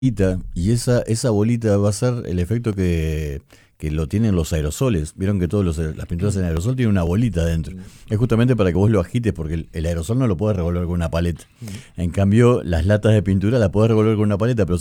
bolita, y esa bolita va a ser el efecto que lo tienen los aerosoles. Vieron que las pinturas en aerosol tienen una bolita dentro. Es justamente para que vos lo agites, porque el aerosol no lo podés revolver con una paleta. En cambio, las latas de pintura las podés revolver con una paleta, pero